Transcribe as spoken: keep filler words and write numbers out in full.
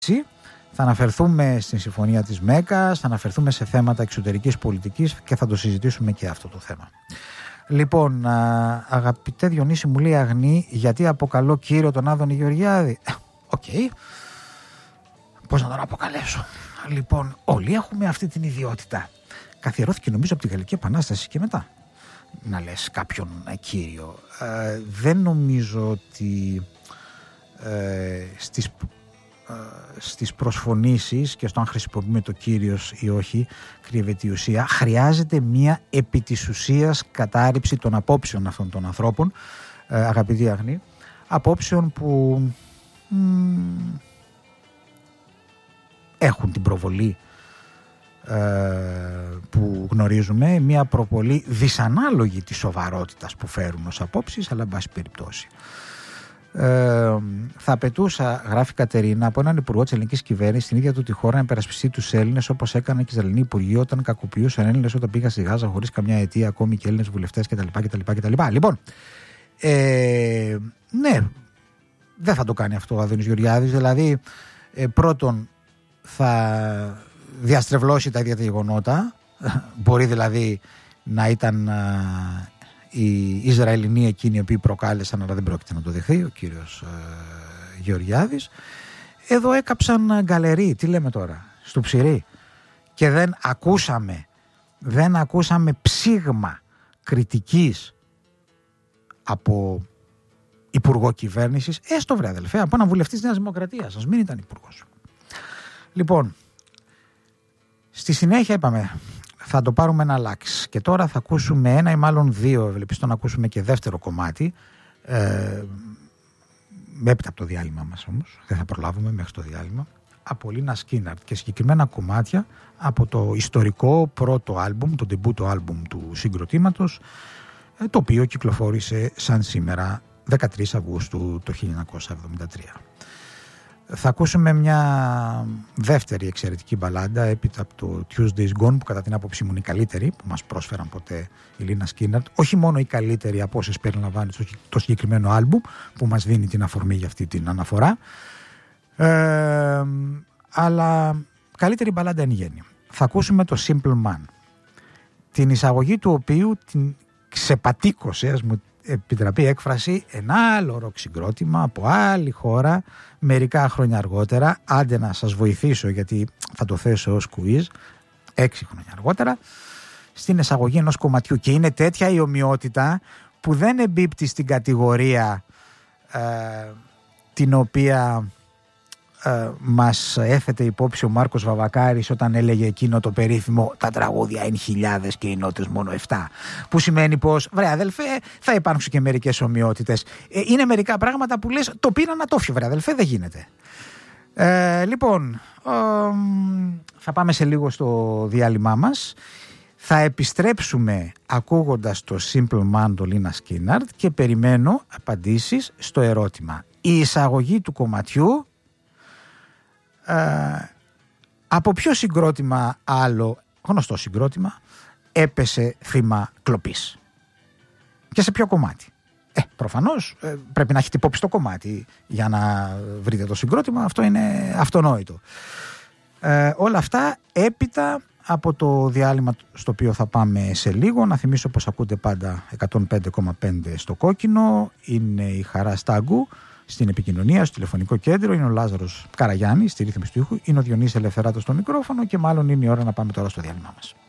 Θα αναφερθούμε στην συμφωνία της Μέκκας, θα αναφερθούμε σε θέματα εξωτερικής πολιτικής και θα το συζητήσουμε και αυτό το θέμα. Λοιπόν, α, αγαπητέ Διονύση, μου λέει Αγνή, γιατί αποκαλώ κύριο τον Άδωνη Γεωργιάδη. Οκ. Okay. Πώς να τον αποκαλέσω. Λοιπόν, όλοι έχουμε αυτή την ιδιότητα. Καθιερώθηκε νομίζω από τη Γαλλική Επανάσταση και μετά. Να λες κάποιον κύριο. Ε, δεν νομίζω ότι ε, στις, ε, στις προσφωνήσεις και στο αν χρησιμοποιούμε το κύριος ή όχι κρύβεται η ουσία. Χρειάζεται μια επί της ουσίας κατάρριψη των απόψεων αυτών των ανθρώπων, ε, αγαπητή Αγνή, απόψεων που μ, έχουν την προβολή που γνωρίζουμε, μια προβολή δυσανάλογη της σοβαρότητας που φέρουν ως απόψεις, αλλά εν πάση περιπτώσει. Ε, θα απαιτούσα, γράφει Κατερίνα, από έναν υπουργό της ελληνικής κυβέρνησης στην ίδια του τη χώρα να υπερασπιστεί τους Έλληνες όπως έκανε και η Ισραηλινή Υπουργοί όταν κακοποιούσαν Έλληνες όταν πήγαν στη Γάζα χωρίς καμιά αιτία, ακόμη και Έλληνες βουλευτές κτλ. κτλ, κτλ. Λοιπόν, ε, ναι, δεν θα το κάνει αυτό ο Άδωνης Γεωργιάδης. Δηλαδή, ε, πρώτον, θα διαστρεβλώσει τα ίδια τα γεγονότα. Μπορεί δηλαδή να ήταν α, οι Ισραηλινοί εκείνοι οι οποίοι προκάλεσαν, αλλά δεν πρόκειται να το δεχθεί ο κύριος α, Γεωργιάδης. Εδώ έκαψαν γκαλερί, τι λέμε τώρα, στο ψυρί, και δεν ακούσαμε δεν ακούσαμε ψήγμα κριτικής από υπουργό κυβέρνησης, έστω βρε αδελφέ, από έναν βουλευτή της Νέας Δημοκρατίας, ας μην ήταν υπουργός. Λοιπόν, στη συνέχεια είπαμε θα το πάρουμε ένα λάξ και τώρα θα ακούσουμε ένα ή μάλλον δύο, ευελπιστώ να ακούσουμε και δεύτερο κομμάτι, ε, έπειτα από το διάλειμμα μας όμως, δεν θα προλάβουμε μέχρι το διάλειμμα, από Λίνα Σκίναρτ και συγκεκριμένα κομμάτια από το ιστορικό πρώτο άλμπουμ, το ντεμπούτο άλμπουμ του συγκροτήματος, το οποίο κυκλοφόρησε σαν σήμερα δεκατρείς Αυγούστου το χίλια εννιακόσια εβδομήντα τρία. Θα ακούσουμε μια δεύτερη εξαιρετική μπαλάντα έπειτα από το Tuesdays Gone, που κατά την άποψή μου είναι η καλύτερη που μας πρόσφεραν ποτέ η Λίνα Σκίναρτ. Όχι μόνο η καλύτερη από όσες περιλαμβάνει το συγκεκριμένο άλμπουμ που μας δίνει την αφορμή για αυτή την αναφορά, ε, αλλά καλύτερη μπαλάντα εν γέννη. Θα ακούσουμε το Simple Man, την εισαγωγή του οποίου την ξεπατήκωσε, ας μου επιτραπεί έκφραση, ένα άλλο ροκ συγκρότημα από άλλη χώρα μερικά χρόνια αργότερα. Άντε να σας βοηθήσω γιατί θα το θέσω ως quiz, έξι χρόνια αργότερα, στην εισαγωγή ενός κομματιού, και είναι τέτοια η ομοιότητα που δεν εμπίπτει στην κατηγορία ε, την οποία ε, μας έθετε υπόψη ο Μάρκος Βαβακάρης όταν έλεγε εκείνο το περίφημο «Τα τραγούδια είναι χιλιάδες και οι νότες μόνο εφτά», που σημαίνει πως, βρε αδελφέ, θα υπάρξουν και μερικές ομοιότητες. Ε, είναι μερικά πράγματα που λες το πήρα να το φύγει, βρε αδελφέ, δεν γίνεται. Ε, λοιπόν, ε, θα πάμε σε λίγο στο διάλειμμά μας. Θα επιστρέψουμε ακούγοντας το Simple Man, το Λίνα Σκίναρτ, και περιμένω απαντήσεις στο ερώτημα. Η εισαγωγή του κομματιού Ε, από ποιο συγκρότημα άλλο, γνωστό συγκρότημα, έπεσε θύμα κλοπής και σε ποιο κομμάτι? Ε, προφανώς ε, πρέπει να έχετε υπόψη το κομμάτι για να βρείτε το συγκρότημα, αυτό είναι αυτονόητο. Ε, όλα αυτά έπειτα από το διάλειμμα στο οποίο θα πάμε σε λίγο. Να θυμίσω πως ακούτε πάντα εκατόν πέντε κόμμα πέντε στο κόκκινο, είναι η Χαρά Στάγκου στην επικοινωνία, στο τηλεφωνικό κέντρο, είναι ο Λάζαρος Καραγιάννης στη ρύθμιση του ήχου, είναι ο Διονύσης Ελευθεράτος στο μικρόφωνο, και μάλλον είναι η ώρα να πάμε τώρα στο διάλειμμα μας.